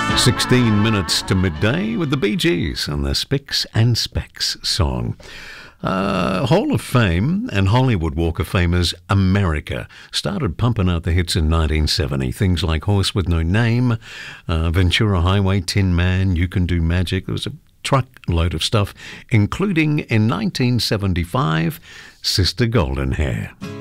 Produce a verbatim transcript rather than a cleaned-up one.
sixteen minutes to midday with the Bee Gees and the Spicks and Specks song. Uh, Hall of Fame and Hollywood Walk of Famers America started pumping out the hits in nineteen seventy. Things like Horse with No Name, uh, Ventura Highway, Tin Man, You Can Do Magic. There was a truckload of stuff, including in nineteen seventy-five, Sister Golden Hair.